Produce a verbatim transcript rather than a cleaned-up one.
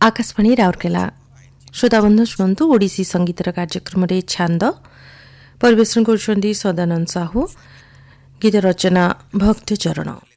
आकाशवाणी राउरकेला श्रोताबंधु शुणु ओडिसी संगीतर कार्यक्रम छांद परिवेशन कर सदानंद साहू गीत रचना भक्तचरण।